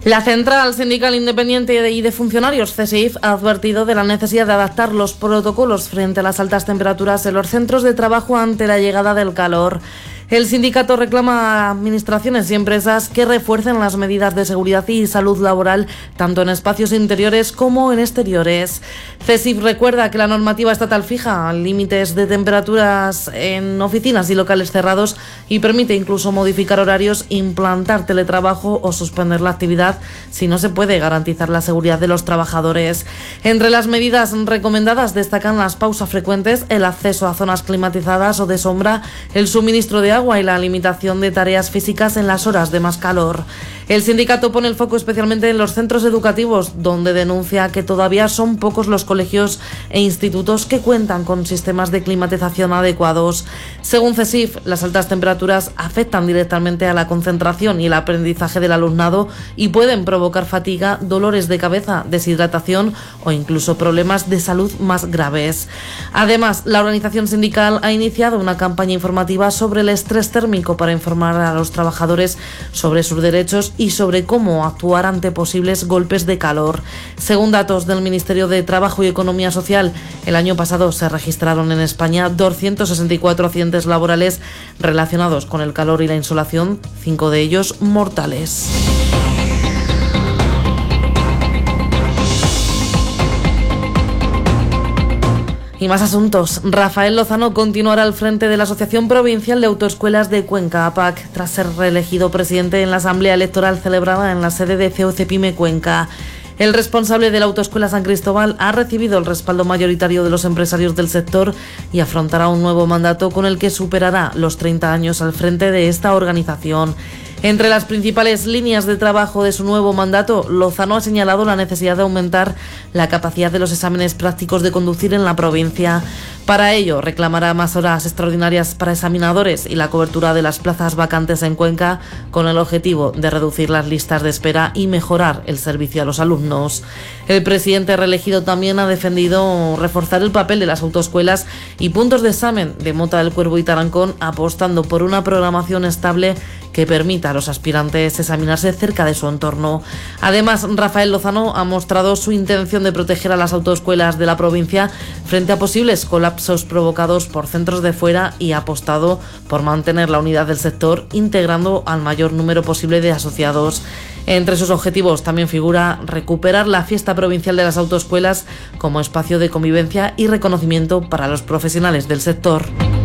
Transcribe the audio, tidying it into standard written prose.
La Central Sindical Independiente y de Funcionarios, CSIF, ha advertido de la necesidad de adaptar los protocolos frente a las altas temperaturas en los centros de trabajo ante la llegada del calor. El sindicato reclama a administraciones y empresas que refuercen las medidas de seguridad y salud laboral tanto en espacios interiores como en exteriores. CSIF recuerda que la normativa estatal fija límites de temperaturas en oficinas y locales cerrados y permite incluso modificar horarios, implantar teletrabajo o suspender la actividad si no se puede garantizar la seguridad de los trabajadores. Entre las medidas recomendadas destacan las pausas frecuentes, el acceso a zonas climatizadas o de sombra, el suministro de agua y la limitación de tareas físicas en las horas de más calor. El sindicato pone el foco especialmente en los centros educativos, donde denuncia que todavía son pocos los colegios e institutos que cuentan con sistemas de climatización adecuados. Según CSIF, las altas temperaturas afectan directamente a la concentración y el aprendizaje del alumnado y pueden provocar fatiga, dolores de cabeza, deshidratación o incluso problemas de salud más graves. Además, la organización sindical ha iniciado una campaña informativa sobre el estrés térmico para informar a los trabajadores sobre sus derechos y sobre cómo actuar ante posibles golpes de calor. Según datos del Ministerio de Trabajo y Economía Social, el año pasado se registraron en España 264 accidentes laborales relacionados con el calor y la insolación, 5 de ellos mortales. Y más asuntos. Rafael Lozano continuará al frente de la Asociación Provincial de Autoescuelas de Cuenca, APAC, tras ser reelegido presidente en la Asamblea Electoral celebrada en la sede de COCEPYME Cuenca. El responsable de la Autoescuela San Cristóbal ha recibido el respaldo mayoritario de los empresarios del sector y afrontará un nuevo mandato con el que superará los 30 años al frente de esta organización. Entre las principales líneas de trabajo de su nuevo mandato, Lozano ha señalado la necesidad de aumentar la capacidad de los exámenes prácticos de conducir en la provincia. Para ello, reclamará más horas extraordinarias para examinadores y la cobertura de las plazas vacantes en Cuenca, con el objetivo de reducir las listas de espera y mejorar el servicio a los alumnos. El presidente reelegido también ha defendido reforzar el papel de las autoescuelas y puntos de examen de Mota del Cuervo y Tarancón, apostando por una programación estable que permita a los aspirantes examinarse cerca de su entorno. Además, Rafael Lozano ha mostrado su intención de proteger a las autoescuelas de la provincia frente a posibles colapsos provocados por centros de fuera y ha apostado por mantener la unidad del sector, integrando al mayor número posible de asociados. Entre sus objetivos también figura recuperar la fiesta provincial de las autoescuelas como espacio de convivencia y reconocimiento para los profesionales del sector.